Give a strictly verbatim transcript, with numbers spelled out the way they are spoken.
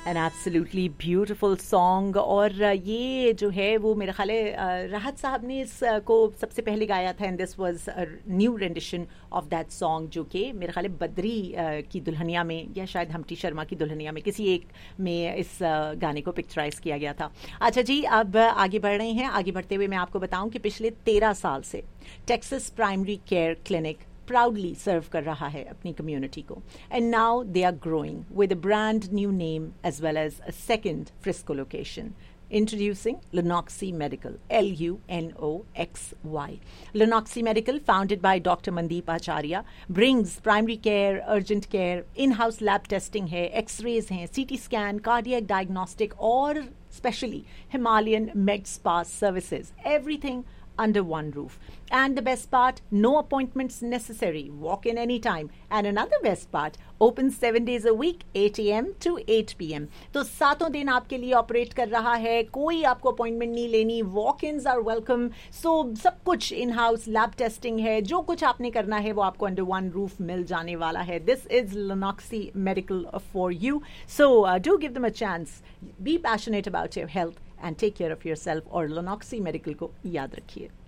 An absolutely beautiful song. और ये जो है वो मेरा ख्याल है राहत साहब ने इसको सबसे पहले गाया था, and this was a new rendition of that song, जो कि मेरा ख्याल है बद्री की दुल्हनिया में या शायद हमटी शर्मा की दुल्हनिया में किसी एक में इस गाने को पिक्चराइज किया गया था। अच्छा जी, अब आगे बढ़ रहे हैं। आगे बढ़ते हुए मैं आपको बताऊं कि पिछले तेरह साल से Texas primary care clinic proudly सर्व कर रहा है अपनी कम्युनिटी को, and now they are growing with a brand new name as well as a second Frisco location. Introducing Lunoxy Medical, L U N O X Y. Lunoxy Medical, founded by Doctor Mandeep Acharya, brings primary care, urgent care, in-house lab testing है, x-rays हैं, C T scan, cardiac diagnostic और specially Himalayan med spa services. Everything under one roof. And the best part, no appointments necessary. Walk in anytime. And another best part, open seven days a week, eight a m to eight p m. तो सातों दिन आपके लिए operate कर रहा है, कोई आपको अपॉइंटमेंट नहीं लेनी, वॉक-इन्स आर वेलकम. सो सब कुछ इन हाउस लैब टेस्टिंग है, जो कुछ आपने करना है वो आपको अंडर वन रूफ मिल जाने वाला है. This is Lunoxy Medical for you. So uh, do give them a chance. Be passionate about your health and take care of yourself. और Lunoxy Medical को याद रखिए.